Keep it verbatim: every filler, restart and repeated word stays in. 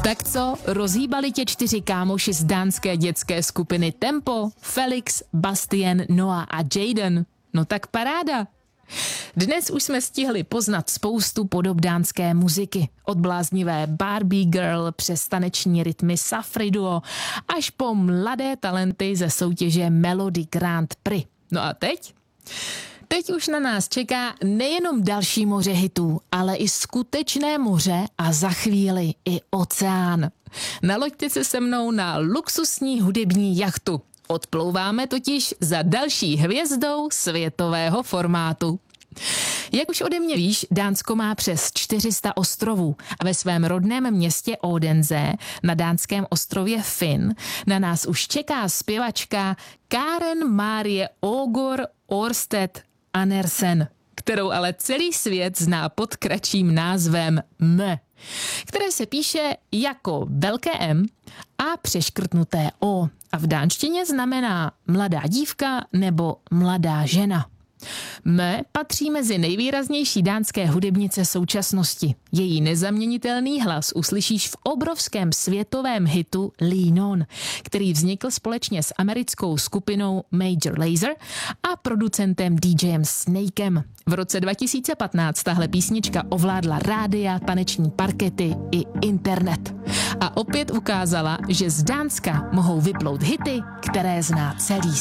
Tak co, rozhýbali tě čtyři kámoši z dánské dětské skupiny Tempo? Felix, Bastien, Noah a Jaden? No tak paráda. Dnes už jsme stihli poznat spoustu podob dánské muziky. Od bláznivé Barbie Girl přes taneční rytmy Safri Duo až po mladé talenty ze soutěže Melody Grand Prix. No a teď? Teď už na nás čeká nejenom další moře hitů, ale i skutečné moře a za chvíli i oceán. Naloďte se se mnou na luxusní hudební jachtu. Odplouváme totiž za další hvězdou světového formátu. Jak už ode mě víš, Dánsko má přes čtyři sta ostrovů a ve svém rodném městě Odense na dánském ostrově Fyn na nás už čeká zpěvačka Karen Marie Ågård Ørsted Andersen, kterou ale celý svět zná pod kratším názvem M, které se píše jako velké M a přeškrtnuté O a v dánštině znamená mladá dívka nebo mladá žena. M patří mezi nejvýraznější dánské hudebnice současnosti. Její nezaměnitelný hlas uslyšíš v obrovském světovém hitu Lean On, který vznikl společně s americkou skupinou Major Lazer a producentem DJem Snakem. V roce dva tisíce patnáct tahle písnička ovládla rádia, taneční parkety i internet. A opět ukázala, že z Dánska mohou vyplout hity, které zná celý